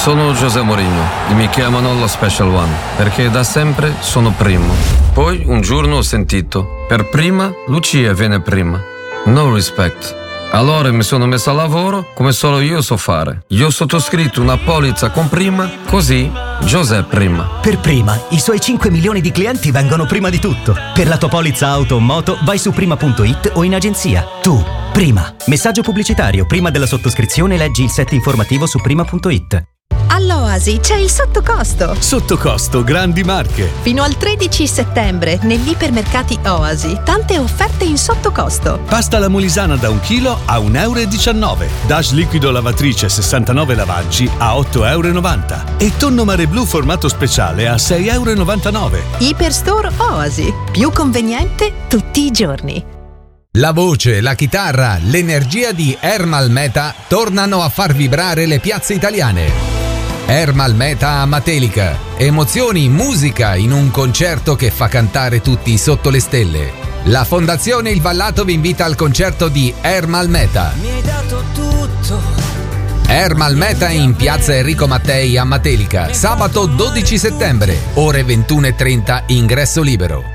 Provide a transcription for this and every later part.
Sono José Mourinho e mi chiamano lo Special One perché da sempre sono primo. Poi un giorno ho sentito: per prima Lucia viene prima. No respect. Allora mi sono messo a lavoro come solo io so fare. Io ho sottoscritto una polizza con prima, così José prima. Per prima, i suoi 5 milioni di clienti vengono prima di tutto. Per la tua polizza auto o moto vai su prima.it o in agenzia. Tu, prima. Messaggio pubblicitario. Prima della sottoscrizione leggi il set informativo su prima.it. All'Oasi c'è il sottocosto. Sottocosto grandi marche. Fino al 13 settembre negli ipermercati Oasi. Tante offerte in sottocosto. Pasta alla molisana da 1 chilo a 1,19 €. Dash liquido lavatrice 69 lavaggi a 8,90 €. E tonno mare blu formato speciale a 6,99 €. Iperstore Oasi. Più conveniente tutti i giorni. La voce, la chitarra, l'energia di Ermal Meta tornano a far vibrare le piazze italiane. Ermal Meta a Matelica. Emozioni, musica in un concerto che fa cantare tutti sotto le stelle. La Fondazione Il Vallato vi invita al concerto di Ermal Meta. Mi hai dato tutto. Ermal Meta in piazza Enrico Mattei a Matelica. Sabato 12 settembre, ore 21:30, ingresso libero.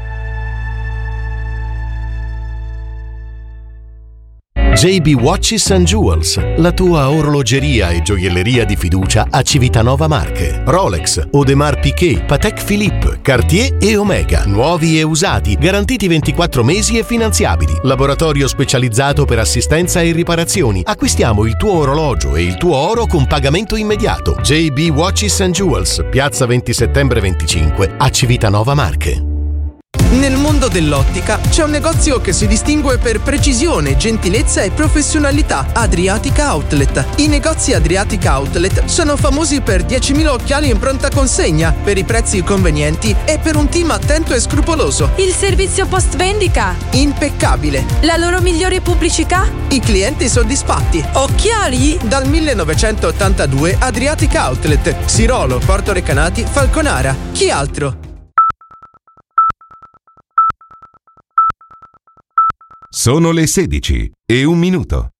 JB Watches and Jewels, la tua orologeria e gioielleria di fiducia a Civitanova Marche. Rolex, Audemars Piguet, Patek Philippe, Cartier e Omega. Nuovi e usati, garantiti 24 mesi e finanziabili. Laboratorio specializzato per assistenza e riparazioni. Acquistiamo il tuo orologio e il tuo oro con pagamento immediato. JB Watches and Jewels, piazza 20 settembre 25 a Civitanova Marche. Nel mondo dell'ottica c'è un negozio che si distingue per precisione, gentilezza e professionalità: Adriatica Outlet. I negozi Adriatica Outlet sono famosi per 10.000 occhiali in pronta consegna, per i prezzi convenienti e per un team attento e scrupoloso. Il servizio post vendita impeccabile. La loro migliore pubblicità? I clienti soddisfatti. Occhiali? Dal 1982 Adriatica Outlet, Sirolo, Porto Recanati, Falconara. Chi altro? Sono le 16:01.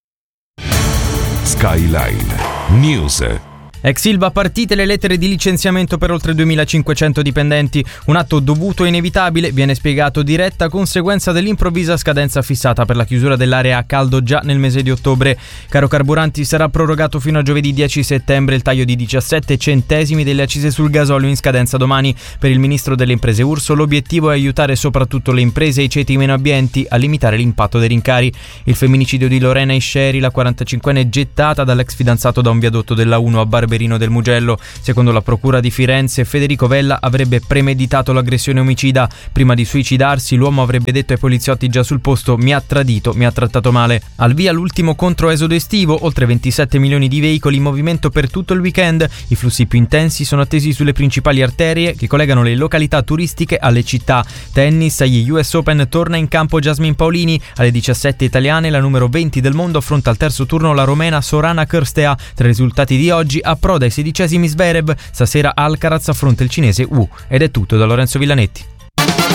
Skyline News. Ex Ilva partite le lettere di licenziamento per oltre 2.500 dipendenti. Un atto dovuto e inevitabile, viene spiegato, diretta conseguenza dell'improvvisa scadenza fissata per la chiusura dell'area a caldo già nel mese di ottobre. Caro carburanti, sarà prorogato fino a giovedì 10 settembre il taglio di 17 centesimi delle accise sul gasolio in scadenza domani. Per il ministro delle imprese Urso l'obiettivo è aiutare soprattutto le imprese e i ceti meno abbienti a limitare l'impatto dei rincari. Il femminicidio di Lorena Isceri, la 45enne gettata dall'ex fidanzato da un viadotto della 1 a Barberino del Mugello. Secondo la procura di Firenze, Federico Vella avrebbe premeditato l'aggressione omicida. Prima di suicidarsi, l'uomo avrebbe detto ai poliziotti già sul posto: mi ha tradito, mi ha trattato male. Al via l'ultimo controesodo estivo, oltre 27 milioni di veicoli in movimento per tutto il weekend. I flussi più intensi sono attesi sulle principali arterie che collegano le località turistiche alle città. Tennis, agli US Open torna in campo Jasmine Paolini. Alle 17 italiane, la numero 20 del mondo affronta al terzo turno la romena Sorana Cîrstea. Tra i risultati di oggi, approda ai 16esimi Zverev. Stasera Alcaraz affronta il cinese Wu. Ed è tutto da Lorenzo Villanetti.